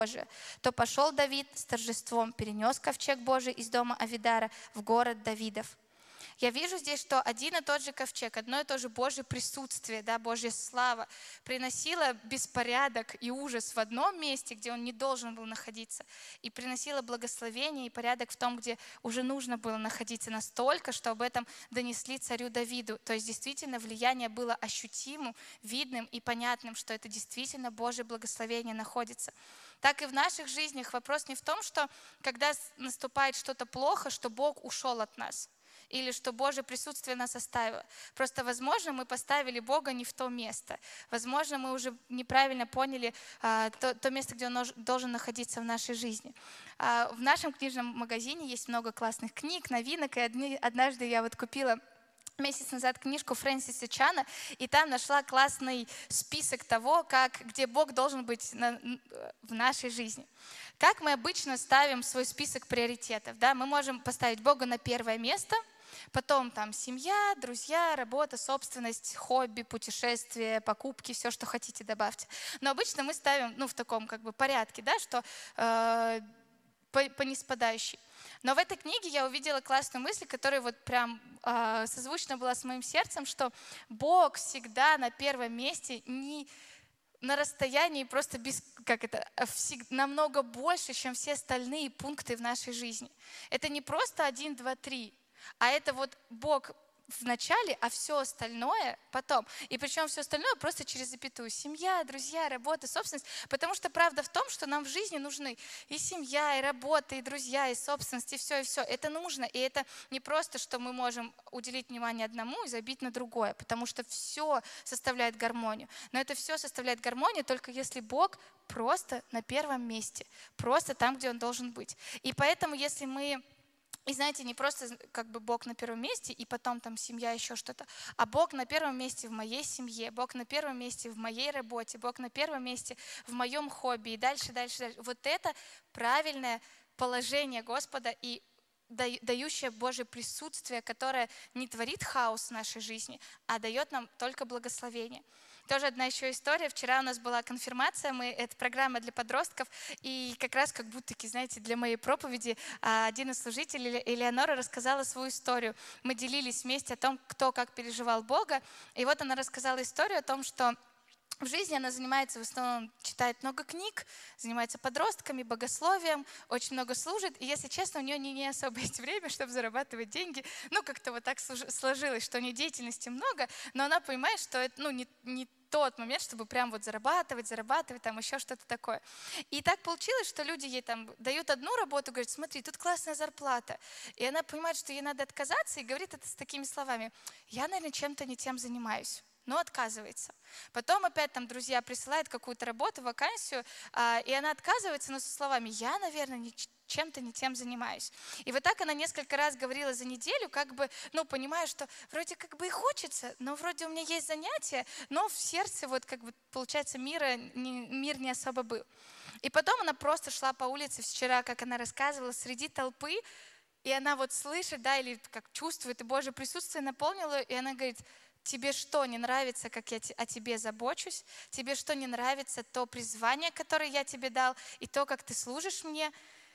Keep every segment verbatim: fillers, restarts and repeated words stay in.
Божие, то пошел Давид с торжеством, перенес ковчег Божий из дома Авидара в город Давидов. Я вижу здесь, что один и тот же ковчег, одно и то же Божье присутствие, да, Божья слава приносила беспорядок и ужас в одном месте, где он не должен был находиться, и приносила благословение и порядок в том, где уже нужно было находиться, настолько, что об этом донесли царю Давиду. То есть действительно влияние было ощутимым, видным и понятным, что это действительно Божье благословение находится. Так и в наших жизнях вопрос не в том, что когда наступает что-то плохо, что Бог ушел от нас, или что Божье присутствие нас оставило. Просто, возможно, мы поставили Бога не в то место. Возможно, мы уже неправильно поняли а, то, то место, где Он нож, должен находиться в нашей жизни. А, в нашем книжном магазине есть много классных книг, новинок, и одни, однажды я вот купила месяц назад книжку Фрэнсиса Чана, и там нашла классный список того, как, где Бог должен быть на, в нашей жизни. Как мы обычно ставим свой список приоритетов? Да? Мы можем поставить Бога на первое место, потом там семья, друзья, работа, собственность, хобби, путешествия, покупки, все, что хотите, добавьте. Но обычно мы ставим ну, в таком как бы порядке, да, что э, по, по ниспадающей. Но в этой книге я увидела классную мысль, которая вот прям э, созвучна была с моим сердцем, что Бог всегда на первом месте, не на расстоянии просто без, как это, всегда, намного больше, чем все остальные пункты в нашей жизни. Это не просто один, два, три, а это вот Бог в начале, а все остальное потом. И причем все остальное просто через запятую. Семья, друзья, работа, собственность. Потому что правда в том, что нам в жизни нужны и семья, и работа, и друзья, и собственность, и все, и все. Это нужно. И это не просто, что мы можем уделить внимание одному и забить на другое, потому что все составляет гармонию. Но это все составляет гармонию только если Бог просто на первом месте, просто там, где Он должен быть. И поэтому, если мы И знаете, не просто как бы Бог на первом месте, и потом там семья, еще что-то, а Бог на первом месте в моей семье, Бог на первом месте в моей работе, Бог на первом месте в моем хобби, и дальше, дальше, дальше. Вот это правильное положение Господа и дающее Божье присутствие, которое не творит хаос в нашей жизни, а дает нам только благословение. Тоже одна еще история. Вчера у нас была конфирмация, мы, это программа для подростков, и как раз как будто, знаете, для моей проповеди один из служителей, Элеонора, рассказала свою историю. Мы делились вместе о том, кто как переживал Бога, и вот она рассказала историю о том, что в жизни она занимается, в основном читает много книг, занимается подростками, богословием, очень много служит. И, если честно, у нее не, не особо есть время, чтобы зарабатывать деньги. Ну, как-то вот так сложилось, что у нее деятельности много, но она понимает, что это ну, не, не тот момент, чтобы прям вот зарабатывать, зарабатывать, там еще что-то такое. И так получилось, что люди ей там дают одну работу, говорят: смотри, тут классная зарплата. И она понимает, что ей надо отказаться, и говорит это с такими словами: я, наверное, чем-то не тем занимаюсь. Но отказывается. Потом опять там друзья присылают какую-то работу, вакансию, а, и она отказывается, но со словами: я, наверное, не, чем-то не тем занимаюсь. И вот так она несколько раз говорила за неделю, как бы, ну, понимая, что вроде как бы и хочется, но вроде у меня есть занятия, но в сердце вот как бы, получается, мира, не, мир не особо был. И потом она просто шла по улице вчера, как она рассказывала, среди толпы, и она вот слышит, да, или как чувствует, и Божье присутствие наполнило ее, и она говорит: тебе что, не нравится, как я о тебе забочусь? Тебе что, не нравится то призвание, которое я тебе дал, и то, как ты служишь мне?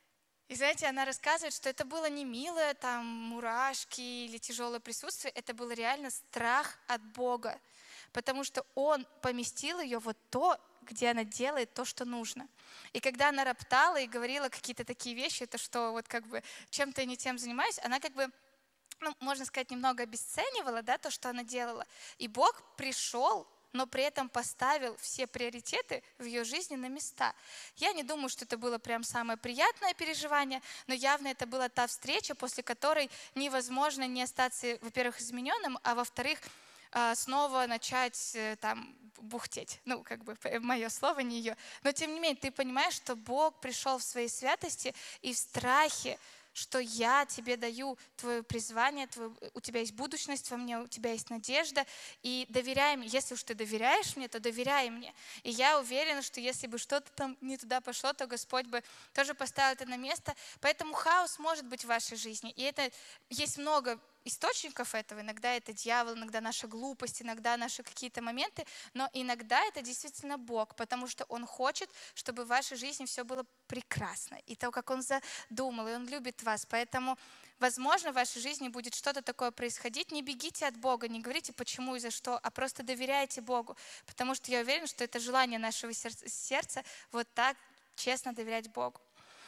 И знаете, она рассказывает, что это было не милое, там, мурашки или тяжелое присутствие, это был реально страх от Бога, потому что Он поместил ее вот то, где она делает то, что нужно. И когда она роптала и говорила какие-то такие вещи, это что вот как бы чем-то я не тем занимаюсь, она как бы, ну, можно сказать, немного обесценивала, да, то, что она делала. И Бог пришел, но при этом поставил все приоритеты в ее жизни на места. Я не думаю, что это было прям самое приятное переживание, но явно это была та встреча, после которой невозможно не остаться, во-первых, измененным, а во-вторых, снова начать там бухтеть. Ну, как бы мое слово, не ее. Но тем не менее, ты понимаешь, что Бог пришел в своей святости и в страхе, что я тебе даю твое призвание, твое, у тебя есть будущность во мне, у тебя есть надежда, и доверяй мне. Если уж ты доверяешь мне, то доверяй мне. И я уверена, что если бы что-то там не туда пошло, то Господь бы тоже поставил это на место. Поэтому хаос может быть в вашей жизни. И это есть много источников этого. Иногда это дьявол, иногда наша глупость, иногда наши какие-то моменты, но иногда это действительно Бог, потому что Он хочет, чтобы в вашей жизни все было прекрасно, и то, как Он задумал, и Он любит вас. Поэтому, возможно, в вашей жизни будет что-то такое происходить. Не бегите от Бога, не говорите почему и за что, а просто доверяйте Богу, потому что я уверена, что это желание нашего сердца вот так честно доверять Богу.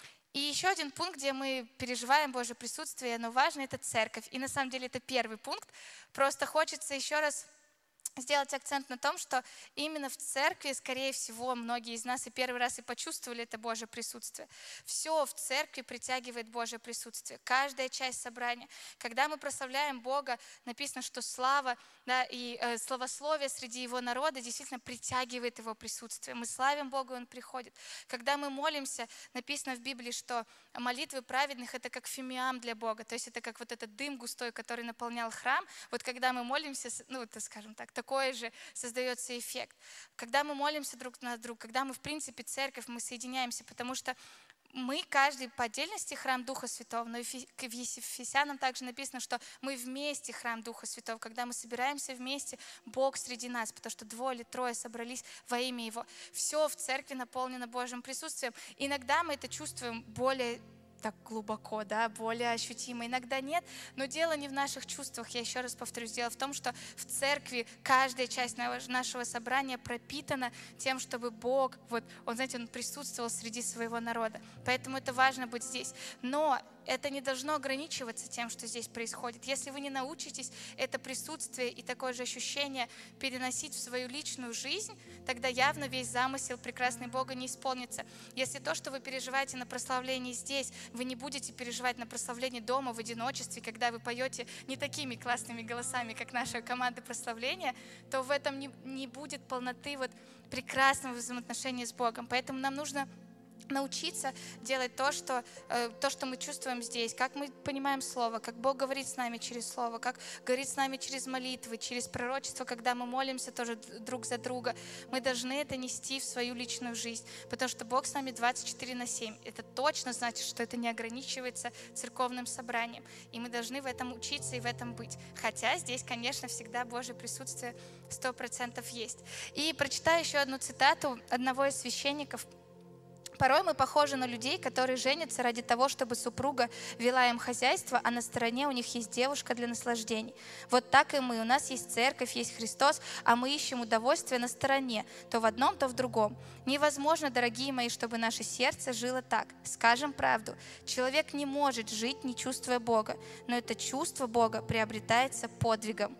И еще один пункт, где мы переживаем Божье присутствие, но важно, это церковь. И на самом деле это первый пункт. Просто хочется еще раз сделать акцент на том, что именно в церкви, скорее всего, многие из нас и первый раз и почувствовали это Божье присутствие. Все в церкви притягивает Божье присутствие. Каждая часть собрания. Когда мы прославляем Бога, написано, что слава, да, и э, славословие среди Его народа действительно притягивает Его присутствие. Мы славим Бога, и Он приходит. Когда мы молимся, написано в Библии, что молитвы праведных — это как фимиам для Бога. То есть это как вот этот дым густой, который наполнял храм. Вот когда мы молимся, ну, это, скажем так, такой же создается эффект. Когда мы молимся друг на друга, когда мы, в принципе, церковь, мы соединяемся, потому что мы, каждый по отдельности храм Духа Святого, но в Ефесянам также написано, что мы вместе храм Духа Святого, когда мы собираемся вместе, Бог среди нас, потому что двое или трое собрались во имя Его. Все в церкви наполнено Божьим присутствием. Иногда мы это чувствуем более так глубоко, да, более ощутимо. Иногда нет, но дело не в наших чувствах. Я еще раз повторюсь, дело в том, что в церкви каждая часть нашего собрания пропитана тем, чтобы Бог, вот, Он, знаете, Он присутствовал среди своего народа. Поэтому это важно быть здесь. Но это не должно ограничиваться тем, что здесь происходит. Если вы не научитесь это присутствие и такое же ощущение переносить в свою личную жизнь, тогда явно весь замысел прекрасный Бога не исполнится. Если то, что вы переживаете на прославлении здесь, вы не будете переживать на прославлении дома в одиночестве, когда вы поете не такими классными голосами, как наша команда прославления, то в этом не, не будет полноты вот прекрасного взаимоотношения с Богом. Поэтому нам нужно научиться делать то что, э, то, что мы чувствуем здесь, как мы понимаем Слово, как Бог говорит с нами через Слово, как говорит с нами через молитвы, через пророчество, когда мы молимся тоже друг за друга. Мы должны это нести в свою личную жизнь, потому что Бог с нами двадцать четыре на семь. Это точно значит, что это не ограничивается церковным собранием, и мы должны в этом учиться и в этом быть. Хотя здесь, конечно, всегда Божье присутствие сто процентов есть. И прочитаю еще одну цитату одного из священников. Порой мы похожи на людей, которые женятся ради того, чтобы супруга вела им хозяйство, а на стороне у них есть девушка для наслаждений. Вот так и мы. У нас есть церковь, есть Христос, а мы ищем удовольствие на стороне, то в одном, то в другом. Невозможно, дорогие мои, чтобы наше сердце жило так. Скажем правду, человек не может жить, не чувствуя Бога, но это чувство Бога приобретается подвигом.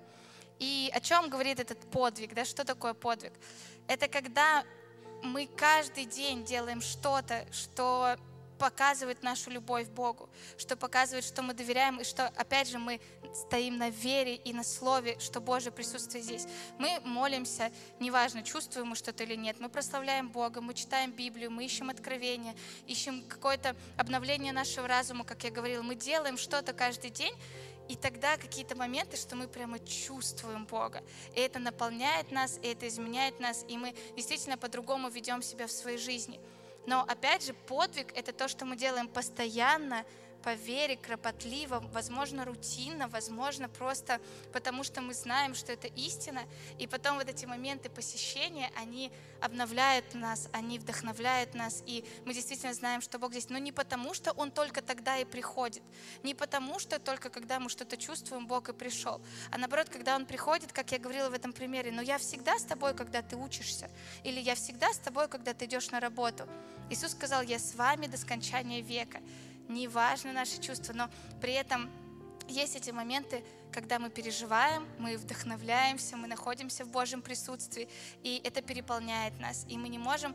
И о чем говорит этот подвиг? Да? Что такое подвиг? Это когда мы каждый день делаем что-то, что показывает нашу любовь к Богу, что показывает, что мы доверяем, и что, опять же, мы стоим на вере и на слове, что Божье присутствие здесь. Мы молимся, неважно, чувствуем мы что-то или нет, мы прославляем Бога, мы читаем Библию, мы ищем откровения, ищем какое-то обновление нашего разума, как я говорила, мы делаем что-то каждый день, и тогда какие-то моменты, что мы прямо чувствуем Бога. И это наполняет нас, и это изменяет нас, и мы действительно по-другому ведем себя в своей жизни. Но опять же, подвиг — это то, что мы делаем постоянно, по вере, кропотливо, возможно, рутинно, возможно, просто потому что мы знаем, что это истина. И потом вот эти моменты посещения, они обновляют нас, они вдохновляют нас, и мы действительно знаем, что Бог здесь. Но не потому, что Он только тогда и приходит, не потому, что только когда мы что-то чувствуем, Бог и пришел, а наоборот, когда Он приходит, как я говорила в этом примере, но я всегда с тобой, когда ты учишься, или я всегда с тобой, когда ты идешь на работу. Иисус сказал: я с вами до скончания века. Не важны наши чувства, но при этом есть эти моменты, когда мы переживаем, мы вдохновляемся, мы находимся в Божьем присутствии, и это переполняет нас, и мы не можем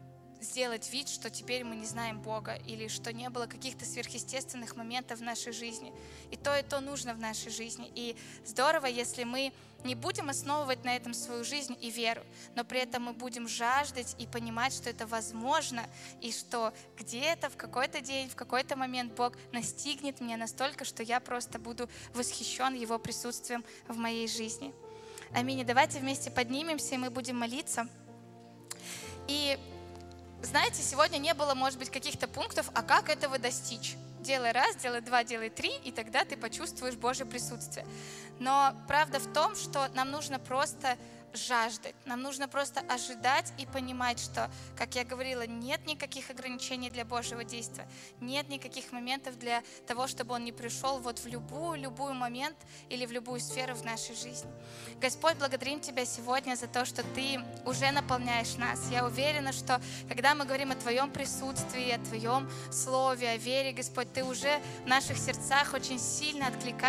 сделать вид, что теперь мы не знаем Бога, или что не было каких-то сверхъестественных моментов в нашей жизни. И то, и то нужно в нашей жизни. И здорово, если мы не будем основывать на этом свою жизнь и веру, но при этом мы будем жаждать и понимать, что это возможно, и что где-то в какой-то день, в какой-то момент Бог настигнет меня настолько, что я просто буду восхищен Его присутствием в моей жизни. Аминь. Давайте вместе поднимемся, и мы будем молиться. И знаете, сегодня не было, может быть, каких-то пунктов, а как этого достичь? Делай раз, делай два, делай три, и тогда ты почувствуешь Божье присутствие. Но правда в том, что нам нужно просто жаждать, нам нужно просто ожидать и понимать, что, как я говорила, нет никаких ограничений для Божьего действия, нет никаких моментов для того, чтобы Он не пришел вот в любую, любую момент или в любую сферу в нашей жизни. Господь, благодарим Тебя сегодня за то, что Ты уже наполняешь нас. Я уверена, что когда мы говорим о Твоем присутствии, о Твоем Слове, о вере, Господь, Ты уже в наших сердцах очень сильно откликаешься